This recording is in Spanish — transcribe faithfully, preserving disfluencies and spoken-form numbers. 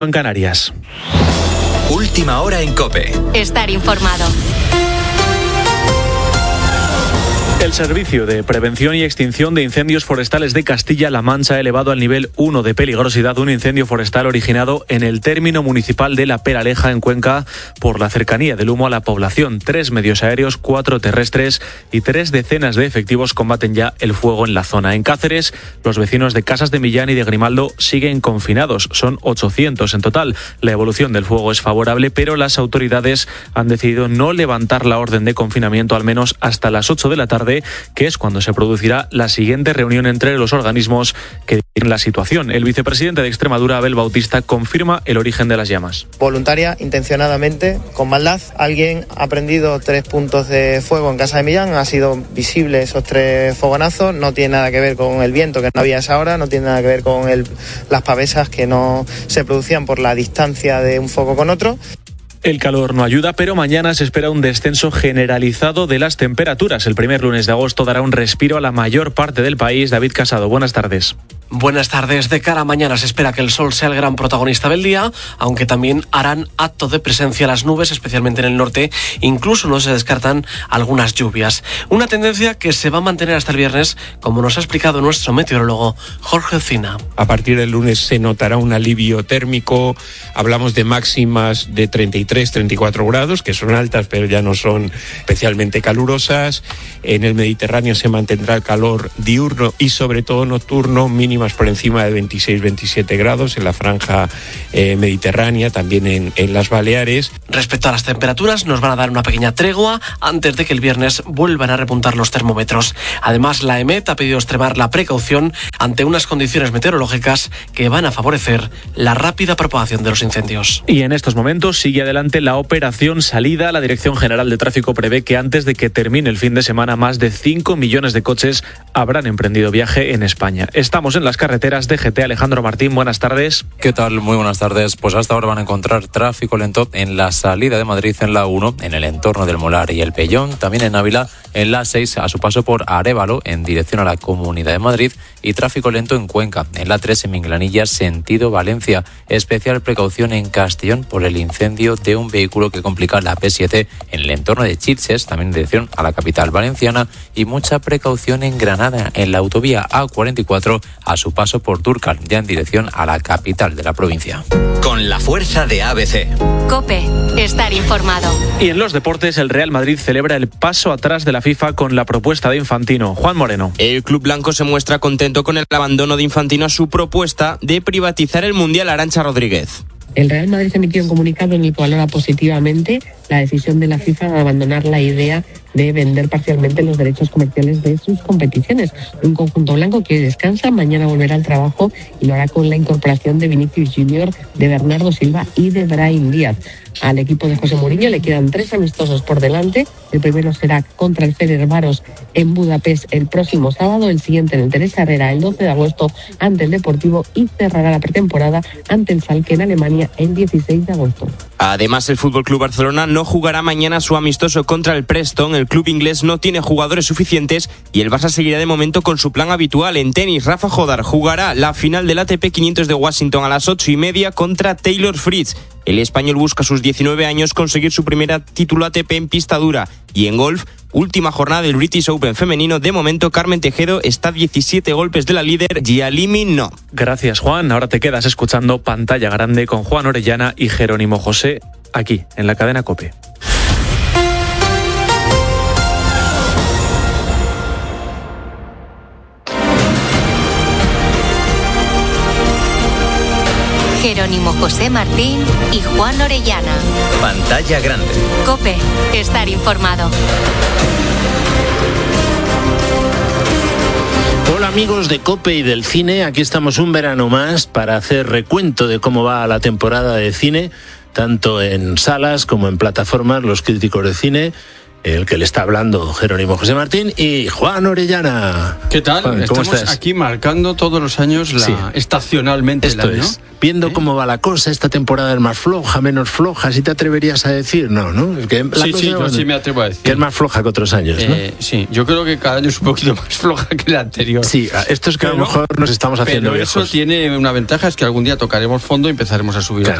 en Canarias. Última hora en COPE. Estar informado. El Servicio de Prevención y Extinción de Incendios Forestales de Castilla-La Mancha ha elevado al nivel uno de peligrosidad un incendio forestal originado en el término municipal de La Peraleja, en Cuenca, por la cercanía del humo a la población. Tres medios aéreos, cuatro terrestres y tres decenas de efectivos combaten ya el fuego en la zona. En Cáceres, los vecinos de Casas de Millán y de Grimaldo siguen confinados. Son ochocientos en total. La evolución del fuego es favorable, pero las autoridades han decidido no levantar la orden de confinamiento al menos hasta las ocho de la tarde, que es cuando se producirá la siguiente reunión entre los organismos que dirigen la situación. El vicepresidente de Extremadura, Abel Bautista, confirma el origen de las llamas. Voluntaria, intencionadamente, con maldad. Alguien ha prendido tres puntos de fuego en Casa de Millán, ha sido visible esos tres fogonazos, no tiene nada que ver con el viento que no había a esa hora, no tiene nada que ver con el, las pavesas que no se producían por la distancia de un foco con otro. El calor no ayuda, pero mañana se espera un descenso generalizado de las temperaturas. El primer lunes de agosto dará un respiro a la mayor parte del país. David Casado, buenas tardes. Buenas tardes. De cara a mañana se espera que el sol sea el gran protagonista del día, aunque también harán acto de presencia las nubes, especialmente en el norte. Incluso no se descartan algunas lluvias. Una tendencia que se va a mantener hasta el viernes, como nos ha explicado nuestro meteorólogo Jorge Cina. A partir del lunes se notará un alivio térmico. Hablamos de máximas de treinta y tres, treinta y cuatro grados, que son altas, pero ya no son especialmente calurosas. En el Mediterráneo se mantendrá el calor diurno y sobre todo nocturno, mínimo por encima de veintiséis, veintisiete grados en la franja eh, mediterránea, también en, en las Baleares. Respecto a las temperaturas, nos van a dar una pequeña tregua antes de que el viernes vuelvan a repuntar los termómetros. Además, la EMET ha pedido extremar la precaución ante unas condiciones meteorológicas que van a favorecer la rápida propagación de los incendios. Y en estos momentos sigue adelante la operación Salida. La Dirección General de Tráfico prevé que antes de que termine el fin de semana, más de cinco millones de coches habrán emprendido viaje en España. Estamos en las carreteras. de G T. Alejandro Martín, buenas tardes. ¿Qué tal? Muy buenas tardes. Pues hasta ahora van a encontrar tráfico lento en la salida de Madrid en la uno, en el entorno del Molar y el Pellón, también en Ávila en la seis a su paso por Arévalo en dirección a la Comunidad de Madrid, y tráfico lento en Cuenca, en la tres en Minglanilla sentido Valencia. Especial precaución en Castellón por el incendio de un vehículo que complica la P siete en el entorno de Chilches, también en dirección a la capital valenciana, y mucha precaución en Granada en la autovía A cuarenta y cuatro a su paso por Durcal, ya en dirección a la capital de la provincia. Con la fuerza de A B C. COPE, estar informado. Y en los deportes, el Real Madrid celebra el paso atrás de la FIFA con la propuesta de Infantino. Juan Moreno. El club blanco se muestra contento con el abandono de Infantino a su propuesta de privatizar el Mundial. Arantxa Rodríguez. El Real Madrid emitió un comunicado en el que valora positivamente la decisión de la FIFA de abandonar la idea de vender parcialmente los derechos comerciales de sus competiciones. Un conjunto blanco que descansa, mañana volverá al trabajo y lo hará con la incorporación de Vinicius Junior, de Bernardo Silva y de Brahim Díaz. Al equipo de José Mourinho le quedan tres amistosos por delante. El primero será contra el Ferencváros en Budapest el próximo sábado, el siguiente en el Teresa Herrera el doce de agosto ante el Deportivo, y cerrará la pretemporada ante el Schalke en Alemania el dieciséis de agosto. Además, el F C Barcelona no jugará mañana su amistoso contra el Preston. El club inglés no tiene jugadores suficientes y el Barça seguirá de momento con su plan habitual. En tenis, Rafa Jodar jugará la final del A T P quinientos de Washington a las ocho y media contra Taylor Fritz. El español busca a sus diecinueve años conseguir su primera título A T P en pista dura. Y en golf, última jornada del British Open femenino. De momento, Carmen Tejedo está a diecisiete golpes de la líder, Gialimi no. Gracias, Juan. Ahora te quedas escuchando Pantalla Grande con Juan Orellana y Jerónimo José, aquí, en la cadena COPE. Jerónimo José Martín y Juan Orellana. Pantalla Grande. COPE, estar informado. Hola amigos de COPE y del cine, aquí estamos un verano más para hacer recuento de cómo va la temporada de cine, tanto en salas como en plataformas, los críticos de cine. el que le está hablando, Jerónimo José Martín, y Juan Orellana. ¿Qué tal? Juan, ¿cómo Estamos estás? aquí marcando todos los años, la, Sí. estacionalmente Esto el año. es, viendo ¿Eh? cómo va la cosa, esta temporada es más floja, menos floja, si te atreverías a decir, no, ¿no? Es que la Sí, cosa sí, yo es- sí me atrevo a decir. que es más floja que otros años, ¿no? Eh, sí, yo creo que cada año es un poquito más floja que la anterior. Sí, esto es que a lo Pero- mejor nos estamos haciendo Pero viejos. eso tiene una ventaja, es que algún día tocaremos fondo y empezaremos a subir. Claro.